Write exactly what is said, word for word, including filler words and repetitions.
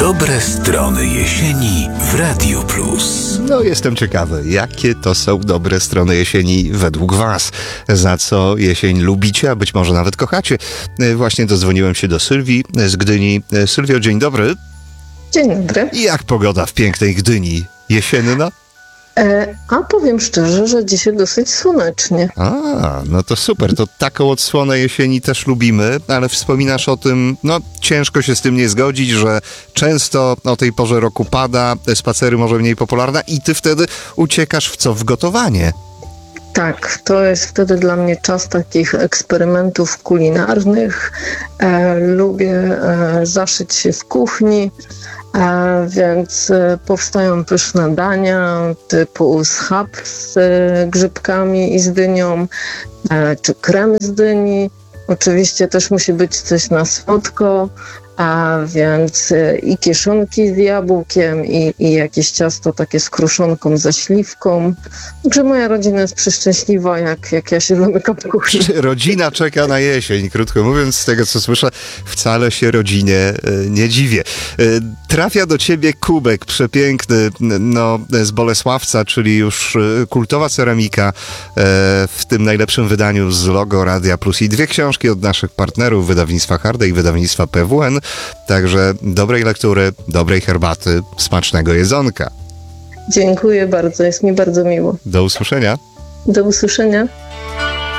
Dobre strony jesieni w Radiu Plus. No, jestem ciekawy, jakie to są dobre strony jesieni według was? Za co jesień lubicie, a być może nawet kochacie? Właśnie dodzwoniłem się do Sylwii z Gdyni. Sylwio, dzień dobry. Dzień dobry. Jak pogoda w pięknej Gdyni? Jesienna? E, a powiem szczerze, że dzisiaj dosyć słonecznie. A, no to super, to taką odsłonę jesieni też lubimy, ale wspominasz o tym, no ciężko się z tym nie zgodzić, że często o tej porze roku pada, te spacery może mniej popularne i ty wtedy uciekasz w co? W gotowanie. Tak, to jest wtedy dla mnie czas takich eksperymentów kulinarnych. E, lubię e, zaszyć się w kuchni, e, więc e, powstają pyszne dania typu schab z e, grzybkami i z dynią, e, czy krem z dyni. Oczywiście też musi być coś na słodko, a więc e, i kieszonki z jabłkiem, i, i jakieś ciasto takie z kruszonką, ze śliwką. Także moja rodzina jest przeszczęśliwa, jak, jak ja się zamykam w kuchni. Rodzina czeka na jesień, krótko mówiąc, z tego co słyszę, wcale się rodzinie e, nie dziwię. E, trafia do ciebie kubek przepiękny, no, z Bolesławca, czyli już e, kultowa ceramika e, w tym najlepszym wydaniu z logo Radia Plus i dwie książki od naszych partnerów, wydawnictwa Harde i wydawnictwa P W N. Także dobrej lektury, dobrej herbaty, smacznego jedzonka. Dziękuję bardzo, jest mi bardzo miło. Do usłyszenia. Do usłyszenia.